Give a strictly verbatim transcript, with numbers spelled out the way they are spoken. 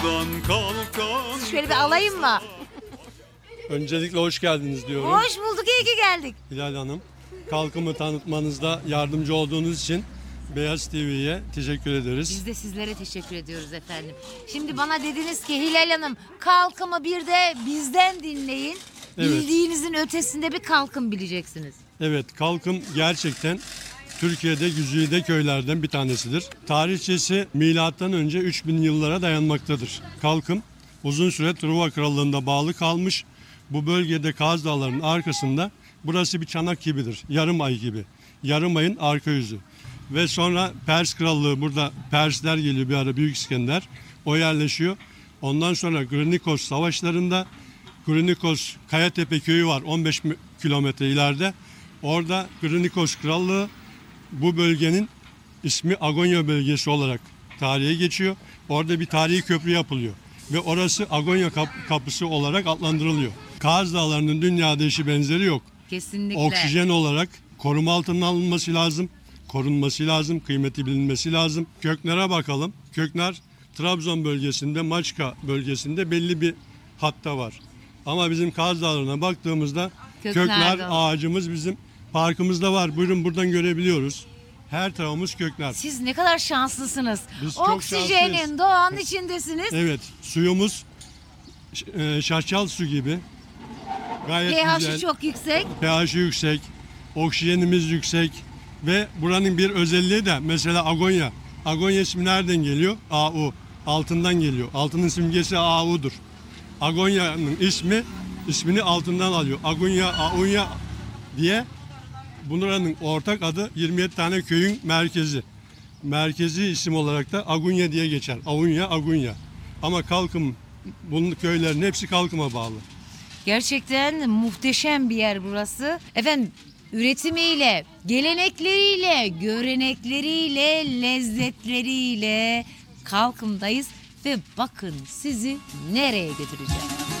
Şöyle bir alayım mı? Öncelikle hoş geldiniz diyorum. Hoş bulduk, iyi ki geldik. Hilal Hanım, Kalkım'ı tanıtmanızda yardımcı olduğunuz için Beyaz T V'ye teşekkür ederiz. Biz de sizlere teşekkür ediyoruz efendim. Şimdi bana dediniz ki Hilal Hanım, Kalkım'ı bir de bizden dinleyin. Evet. Bildiğinizin ötesinde bir Kalkım bileceksiniz. Evet, Kalkım gerçekten Türkiye'de güzide köylerden bir tanesidir. Tarihçesi milattan önce üç bin yıllara dayanmaktadır. Kalkım uzun süre Truva Krallığı'nda bağlı kalmış. Bu bölgede Kaz Dağları'nın arkasında, burası bir çanak gibidir, yarım ay gibi. Yarım ayın arka yüzü. Ve sonra Pers Krallığı, burada Persler geliyor bir ara, Büyük İskender. O yerleşiyor. Ondan sonra Grinikos savaşlarında, Grinikos Kayatepe köyü var on beş kilometre ileride. Orada Grinikos Krallığı, bu bölgenin ismi Agonya bölgesi olarak tarihe geçiyor. Orada bir tarihi köprü yapılıyor. Ve orası Agonya Kap- kapısı olarak adlandırılıyor. Kaz Dağları'nın dünyada eşi benzeri yok. Kesinlikle. Oksijen olarak koruma altına alınması lazım. Korunması lazım, kıymeti bilinmesi lazım. Köknere bakalım. Kökner Trabzon bölgesinde, Maçka bölgesinde belli bir hatta var. Ama bizim Kaz Dağları'na baktığımızda Kökner kökner Dağı. ağacımız bizim parkımızda var. Buyurun, buradan görebiliyoruz. Her tarafımız kökner. Siz ne kadar şanslısınız. Biz çok Oksijenin, şanslıyız. doğanın içindesiniz. Evet, suyumuz e, şaşal su gibi. Gayet güzel. pH'i çok yüksek. pH'i yüksek, oksijenimiz yüksek ve buranın bir özelliği de mesela Agonya. Agonya ismi nereden geliyor? A U. Altından geliyor. Altının simgesi A U'dur. Agonya'nın ismi ismini altından alıyor. Agonya, Aunya diye buranın ortak adı, yirmi yedi tane köyün merkezi. Merkezi isim olarak da Agunya diye geçer. Aunya, Agunya. Ama Kalkım, bunun köylerin hepsi Kalkım'a bağlı. Gerçekten muhteşem bir yer burası. Efendim, üretimiyle, gelenekleriyle, görenekleriyle, lezzetleriyle Kalkım'dayız ve bakın sizi nereye götüreceğim.